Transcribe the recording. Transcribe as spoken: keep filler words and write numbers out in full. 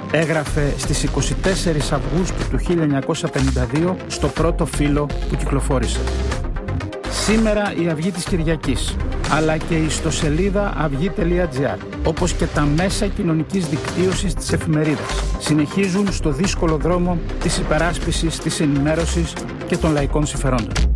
Έγραφε στις είκοσι τέσσερις Αυγούστου του χίλια εννιακόσια πενήντα δύο στο πρώτο φύλλο που κυκλοφόρησε. Σήμερα η Αυγή της Κυριακής, αλλά και η ιστοσελίδα αυγή τελεία τζι άρ, όπως και τα μέσα κοινωνικής δικτύωσης της εφημερίδας, συνεχίζουν στο δύσκολο δρόμο της υπεράσπισης της ενημέρωσης και των λαϊκών συμφερόντων.